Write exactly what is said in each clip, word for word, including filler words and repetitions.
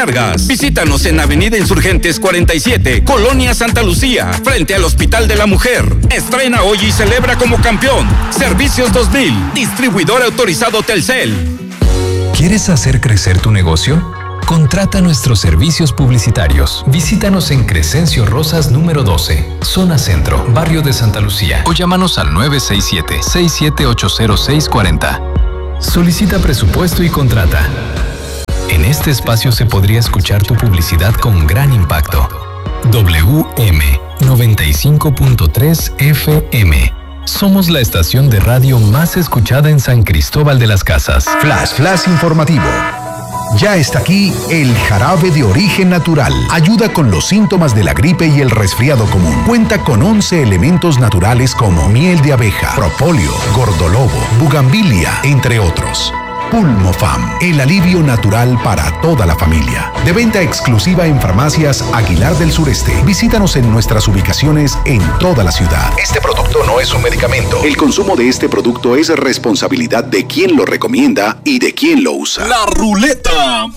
recargas. Visítanos en Avenida Insurgentes cuarenta y siete, Colonia Santa Lucía, frente al Hospital de la Mujer. Estrena hoy y celebra como campeón. Servicios dos mil, distribuidor autorizado Telcel. ¿Quieres hacer crecer tu negocio? Contrata nuestros servicios publicitarios. Visítanos en Crescencio Rosas número doce, Zona Centro, Barrio de Santa Lucía. O llámanos al nueve seis siete, seis siete ocho cero seis cuatro cero. Solicita presupuesto y contrata. En este espacio se podría escuchar tu publicidad con gran impacto. W M noventa y cinco punto tres F M. Somos la estación de radio más escuchada en San Cristóbal de las Casas. Flash, flash informativo. Ya está aquí el jarabe de origen natural. Ayuda con los síntomas de la gripe y el resfriado común. Cuenta con once elementos naturales como miel de abeja, propóleo, gordolobo, bugambilia, entre otros. Pulmofam, el alivio natural para toda la familia. De venta exclusiva en farmacias Aguilar del Sureste. Visítanos en nuestras ubicaciones en toda la ciudad. Este producto no es un medicamento. El consumo de este producto es responsabilidad de quien lo recomienda y de quien lo usa. La ruleta.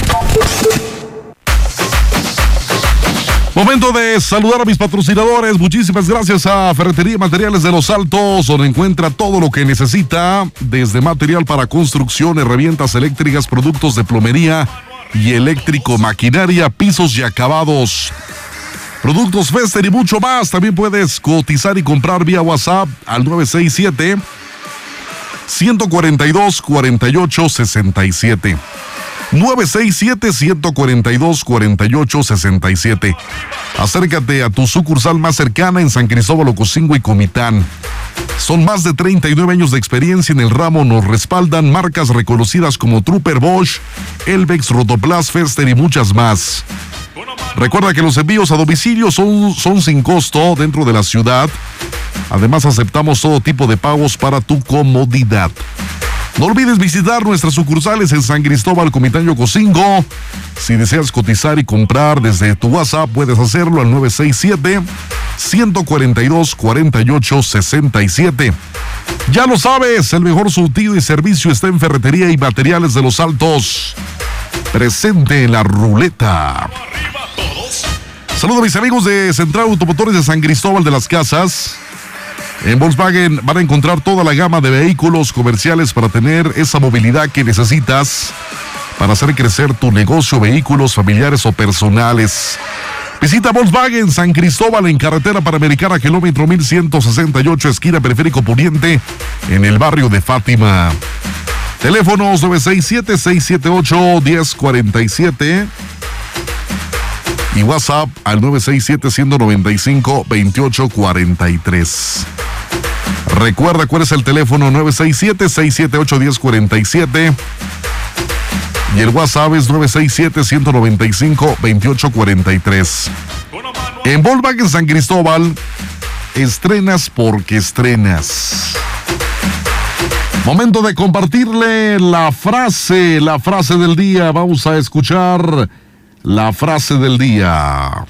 Momento de saludar a mis patrocinadores. Muchísimas gracias a Ferretería y Materiales de Los Altos, donde encuentra todo lo que necesita, desde material para construcción, herramientas eléctricas, productos de plomería y eléctrico, maquinaria, pisos y acabados, productos Fester y mucho más. También puedes cotizar y comprar vía WhatsApp al nueve seis siete, uno cuatro dos, cuatro ocho seis siete. nueve seis siete, uno cuatro dos, cuatro ocho seis siete. Acércate a tu sucursal más cercana en San Cristóbal, Ocosingo y Comitán. Son más de treinta y nueve años de experiencia en el ramo. Nos respaldan marcas reconocidas como Trooper, Bosch, Elvex, Rotoplas, Fester y muchas más. Recuerda que los envíos a domicilio son, son sin costo dentro de la ciudad. Además, aceptamos todo tipo de pagos para tu comodidad. No olvides visitar nuestras sucursales en San Cristóbal, Comitán y Ocosingo. Si deseas cotizar y comprar desde tu WhatsApp, puedes hacerlo al nueve seis siete, uno cuatro dos, cuatro ocho seis siete. Ya lo sabes, el mejor surtido y servicio está en Ferretería y Materiales de Los Altos. Presente en la ruleta. Saludos a mis amigos de Central Automotores de San Cristóbal de las Casas. En Volkswagen van a encontrar toda la gama de vehículos comerciales para tener esa movilidad que necesitas para hacer crecer tu negocio, vehículos familiares o personales. Visita Volkswagen San Cristóbal en carretera Panamericana, kilómetro mil ciento sesenta y ocho, esquina Periférico Poniente, en el barrio de Fátima. Teléfonos nueve seis siete, seis siete ocho, uno cero cuatro siete y WhatsApp al nueve seis siete, uno nueve cinco, dos ocho cuatro tres. Recuerda cuál es el teléfono: nueve seis siete, seis siete ocho, uno cero cuatro siete y el WhatsApp es nueve seis siete, uno nueve cinco, dos ocho cuatro tres. En Volkswagen San Cristóbal, estrenas porque estrenas. Momento de compartirle la frase, la frase del día. Vamos a escuchar la frase del día.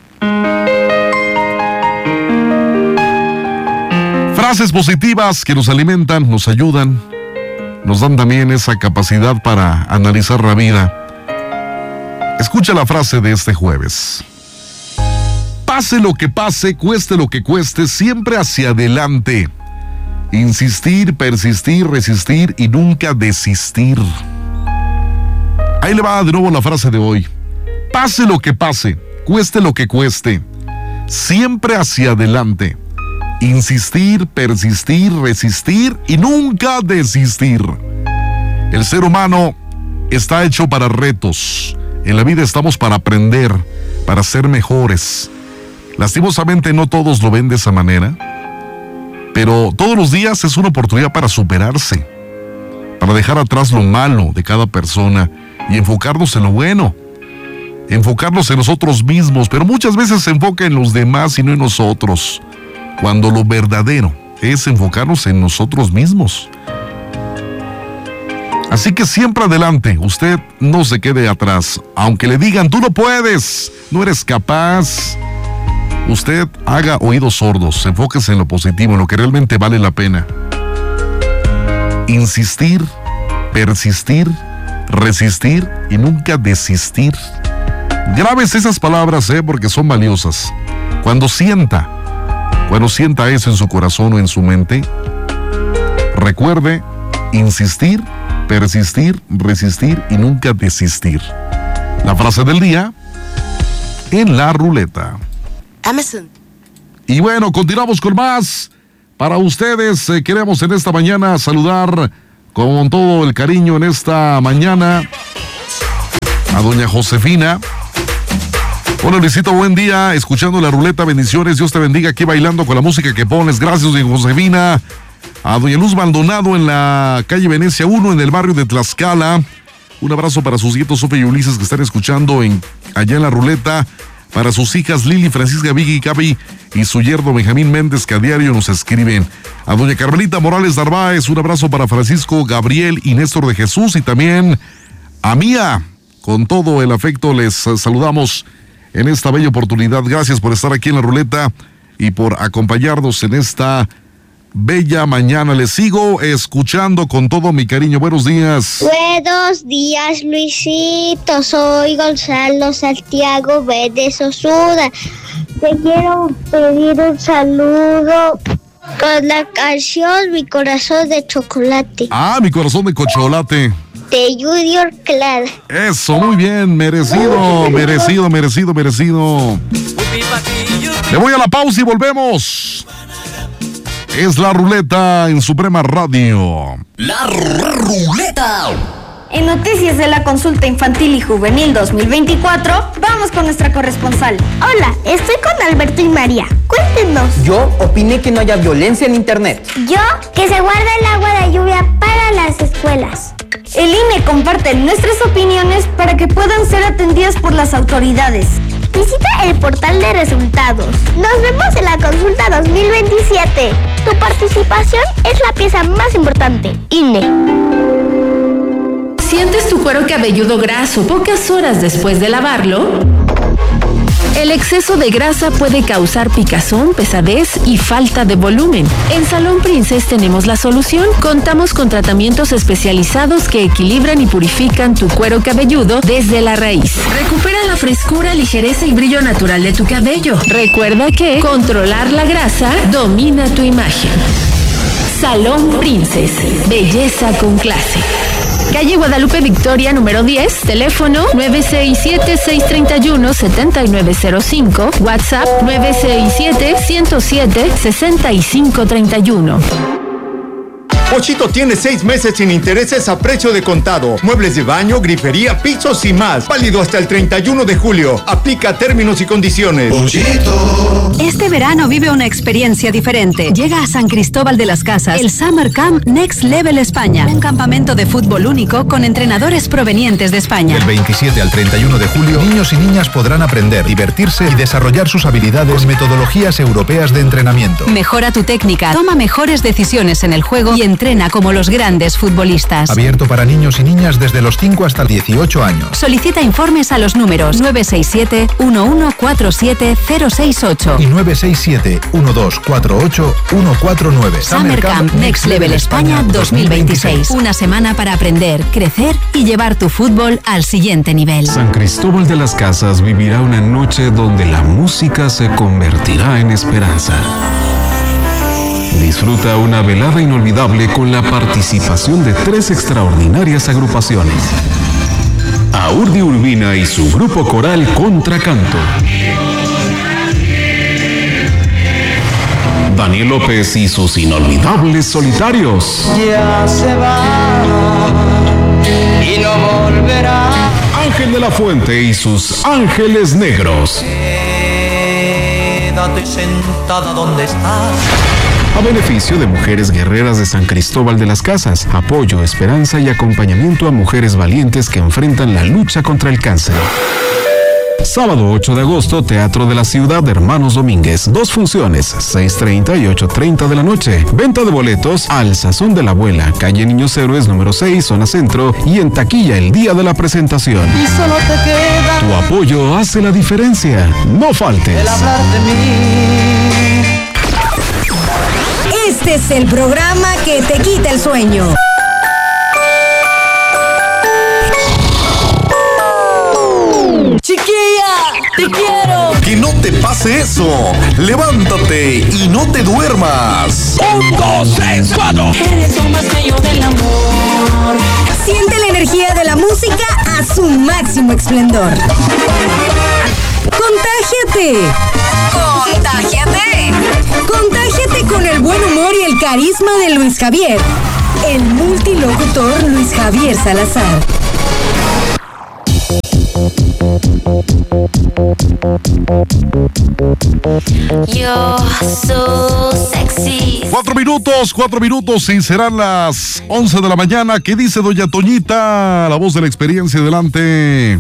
Frases positivas que nos alimentan, nos ayudan, nos dan también esa capacidad para analizar la vida. Escucha la frase de este jueves. Pase lo que pase, cueste lo que cueste, siempre hacia adelante. Insistir, persistir, resistir y nunca desistir. Ahí le va de nuevo la frase de hoy. Pase lo que pase, cueste lo que cueste, siempre hacia adelante. Insistir, persistir, resistir y nunca desistir. El ser humano está hecho para retos. En la vida estamos para aprender, para ser mejores. Lastimosamente no todos lo ven de esa manera, pero todos los días es una oportunidad para superarse, para dejar atrás lo malo de cada persona y enfocarnos en lo bueno. Enfocarnos en nosotros mismos, pero muchas veces se enfoca en los demás y no en nosotros, cuando lo verdadero es enfocarnos en nosotros mismos. Así que siempre adelante, usted no se quede atrás, aunque le digan, tú no puedes, no eres capaz. Usted haga oídos sordos, enfóquese en lo positivo, en lo que realmente vale la pena. Insistir, persistir, resistir y nunca desistir. Grabes esas palabras, ¿eh? Porque son valiosas. Cuando sienta, cuando sienta eso en su corazón o en su mente, recuerde insistir, persistir, resistir y nunca desistir. La frase del día en la ruleta. Amazon. Y bueno, continuamos con más. Para ustedes, eh, queremos en esta mañana saludar con todo el cariño en esta mañana a doña Josefina. Hola Luisito, buen día, escuchando la ruleta, bendiciones, Dios te bendiga, aquí bailando con la música que pones, gracias doña Josefina. A doña Luz Maldonado en la calle Venecia uno, en el barrio de Tlaxcala. Un abrazo para sus nietos Sofía y Ulises que están escuchando en, allá en la ruleta. Para sus hijas Lili, Francisca, Vicky, Gaby y su yerno Benjamín Méndez, que a diario nos escriben. A doña Carmelita Morales Narváez, un abrazo para Francisco, Gabriel y Néstor de Jesús. Y también a Mía, con todo el afecto les saludamos en esta bella oportunidad. Gracias por estar aquí en la ruleta y por acompañarnos en esta bella mañana. Les sigo escuchando con todo mi cariño. Buenos días. Buenos días, Luisito. Soy Gonzalo Santiago Vélez Osuna. Te quiero pedir un saludo con la canción Mi Corazón de Chocolate. Ah, Mi Corazón de Chocolate. De Junior Clara. Eso, muy bien. Merecido, merecido, merecido, merecido. Le voy a la pausa y volvemos. Es la ruleta en Suprema Radio. La ruleta. En noticias de la consulta infantil y juvenil dos mil veinticuatro, vamos con nuestra corresponsal. Hola, estoy con Alberto y María. Cuéntenos. Yo opiné que no haya violencia en internet. Yo, que se guarde el agua de lluvia para las escuelas. El I N E comparte nuestras opiniones para que puedan ser atendidas por las autoridades. Visita el portal de resultados. Nos vemos en la consulta dos mil veintisiete. Tu participación es la pieza más importante. I N E. ¿Sientes tu cuero cabelludo graso pocas horas después de lavarlo? El exceso de grasa puede causar picazón, pesadez y falta de volumen. En Salón Princess tenemos la solución. Contamos con tratamientos especializados que equilibran y purifican tu cuero cabelludo desde la raíz. Recupera la frescura, ligereza y brillo natural de tu cabello. Recuerda que controlar la grasa domina tu imagen. Salón Princess. Belleza con clase. Calle Guadalupe Victoria, número diez, teléfono nueve seis siete, seis tres uno, siete nueve cero cinco, WhatsApp nueve seis siete, uno cero siete, seis cinco tres uno. Pochito tiene seis meses sin intereses a precio de contado. Muebles de baño, grifería, pisos y más. Válido hasta el treinta y uno de julio. Aplica términos y condiciones. Pochito. Este verano vive una experiencia diferente. Llega a San Cristóbal de las Casas el Summer Camp Next Level España. Un campamento de fútbol único con entrenadores provenientes de España. Del veintisiete al treinta y uno de julio, niños y niñas podrán aprender, divertirse y desarrollar sus habilidades con metodologías europeas de entrenamiento. Mejora tu técnica, toma mejores decisiones en el juego y entrena como los grandes futbolistas. Abierto para niños y niñas desde los cinco hasta dieciocho años. Solicita informes a los números nueve seis siete, uno uno cuatro siete, cero seis ocho y nueve seis siete, uno dos cuatro ocho, uno cuatro nueve. Summer Camp Next Level España dos mil veintiséis. Una semana para aprender, crecer y llevar tu fútbol al siguiente nivel. San Cristóbal de las Casas vivirá una noche donde la música se convertirá en esperanza. Disfruta una velada inolvidable con la participación de tres extraordinarias agrupaciones. Aurdi Urbina y su grupo coral Contracanto. Daniel López y sus inolvidables solitarios. Ya se va y no volverá. Ángel de la Fuente y sus Ángeles Negros. Quédate sentada donde estás. A beneficio de mujeres guerreras de San Cristóbal de las Casas. Apoyo, esperanza y acompañamiento a mujeres valientes que enfrentan la lucha contra el cáncer. Sábado ocho de agosto, Teatro de la Ciudad de Hermanos Domínguez. Dos funciones, seis treinta y ocho treinta de la noche. Venta de boletos al Sazón de la Abuela, calle Niños Héroes número seis, zona centro, y en taquilla el día de la presentación. Y solo te queda tu apoyo hace la diferencia. No faltes. el hablar de mí. Este es el programa que te quita el sueño. Chiquilla, ¡Te quiero! Que no te pase eso. Levántate y no te duermas. Un, dos, tres, cuatro. Eres lo más bello del amor. Siente la energía de la música a su máximo esplendor. ¡Contágiate! ¡Contágiate! ¡Contágiate con el buen humor y el carisma de Luis Javier! El multilocutor Luis Javier Salazar. You're so sexy. Cuatro minutos, cuatro minutos y serán las once de la mañana. ¿Qué dice doña Toñita? La voz de la experiencia, adelante.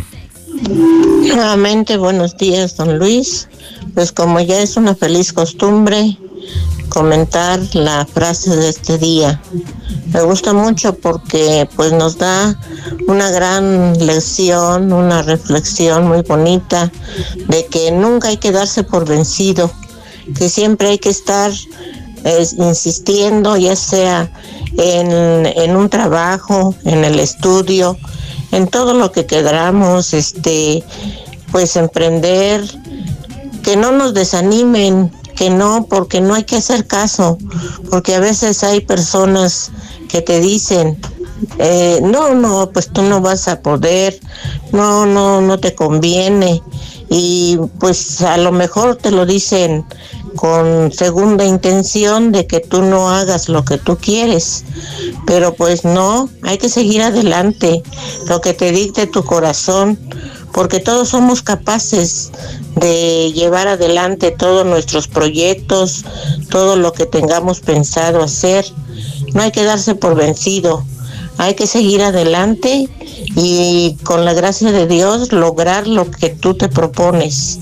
Nuevamente, buenos días, don Luis. Pues como ya es una feliz costumbre, comentar la frase de este día. Me gusta mucho porque pues nos da una gran lección, una reflexión muy bonita de que nunca hay que darse por vencido, que siempre hay que estar eh, insistiendo, ya sea en, en un trabajo, en el estudio, en todo lo que queramos, este, pues emprender, que no nos desanimen, que no, porque no hay que hacer caso, porque a veces hay personas que te dicen, eh, no, no, pues tú no vas a poder, no, no, no te conviene, y pues a lo mejor te lo dicen con segunda intención de que tú no hagas lo que tú quieres, pero pues no, hay que seguir adelante, lo que te dicte tu corazón, porque todos somos capaces de llevar adelante todos nuestros proyectos, todo lo que tengamos pensado hacer. No hay que darse por vencido, hay que seguir adelante y con la gracia de Dios lograr lo que tú te propones.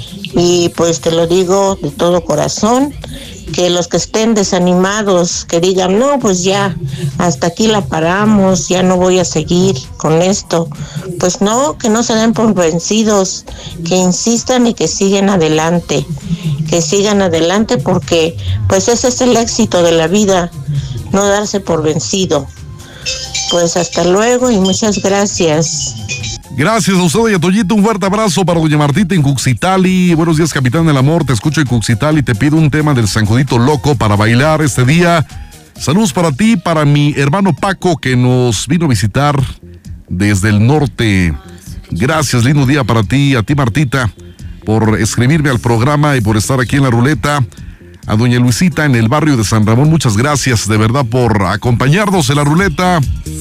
Y pues te lo digo de todo corazón, que los que estén desanimados, que digan, no, pues ya, hasta aquí la paramos, ya no voy a seguir con esto. Pues no, que no se den por vencidos, que insistan y que sigan adelante, que sigan adelante porque pues ese es el éxito de la vida, no darse por vencido. Pues hasta luego y muchas gracias. Gracias a usted, doña Toñita. Un fuerte abrazo para doña Martita en Cuxitali. Buenos días, capitán del amor. Te escucho en Cuxitali. Te pido un tema del San Judito Loco para bailar este día. Saludos para ti, para mi hermano Paco, que nos vino a visitar desde el norte. Gracias, lindo día para ti, a ti, Martita, por escribirme al programa y por estar aquí en la ruleta. A doña Luisita en el barrio de San Ramón, muchas gracias de verdad por acompañarnos en la ruleta.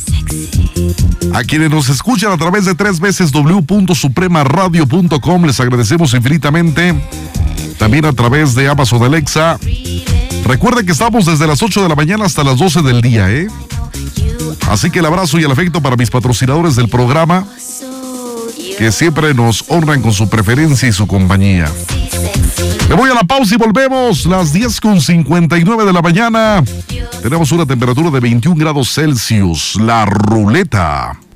A quienes nos escuchan a través de tres veces w punto suprema radio punto com, les agradecemos infinitamente. También a través de Amazon Alexa. Recuerden que estamos desde las ocho de la mañana hasta las doce del día, ¿eh? Así que el abrazo y el afecto para mis patrocinadores del programa, que siempre nos honran con su preferencia y su compañía. Me voy a la pausa y volvemos. Las diez con cincuenta y nueve de la mañana. Tenemos una temperatura de veintiún grados Celsius. La ruleta.